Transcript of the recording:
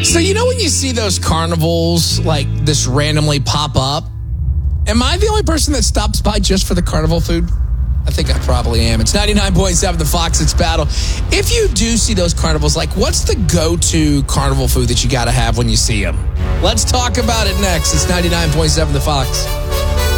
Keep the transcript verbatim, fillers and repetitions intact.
So you know when you see those carnivals like this randomly pop up, am I the only person that stops by just for the carnival food? I think I probably am. It's ninety-nine point seven The Fox, it's Battle. If you do see those carnivals, like what's the go-to carnival food that you got to have when you see them? Let's talk about it next. It's ninety-nine point seven The Fox.